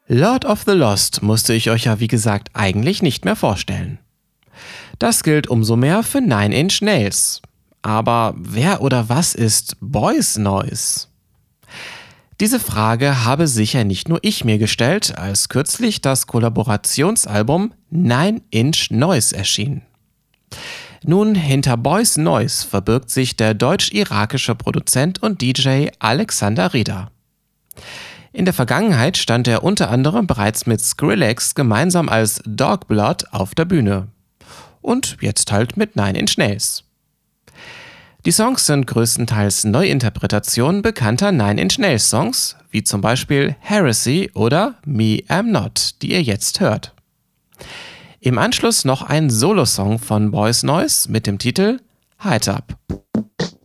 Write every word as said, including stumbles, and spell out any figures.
Lord of the Lost musste ich euch ja wie gesagt eigentlich nicht mehr vorstellen. Das gilt umso mehr für Nine Inch Nails. Aber wer oder was ist Boys Noize? Diese Frage habe sicher nicht nur ich mir gestellt, als kürzlich das Kollaborationsalbum Nine Inch Noise erschien. Nun, hinter Boys Noize verbirgt sich der deutsch-irakische Produzent und D J Alexander Reda. In der Vergangenheit stand er unter anderem bereits mit Skrillex gemeinsam als Dogblood auf der Bühne. Und jetzt halt mit Nine Inch Nails. Die Songs sind größtenteils Neuinterpretationen bekannter Nine Inch Nails Songs, wie zum Beispiel Heresy oder Me Am Not, die ihr jetzt hört. Im Anschluss noch ein Solosong von Boys Noize mit dem Titel Height Up.